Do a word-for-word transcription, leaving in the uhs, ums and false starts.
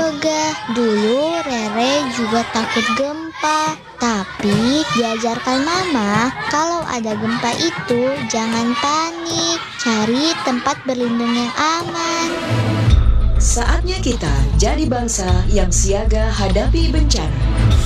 yoga. Dulu Rere juga takut gempa, tapi diajarkan mama kalau ada gempa itu jangan panik, cari tempat berlindung yang aman. Saatnya kita jadi bangsa yang siaga hadapi bencana.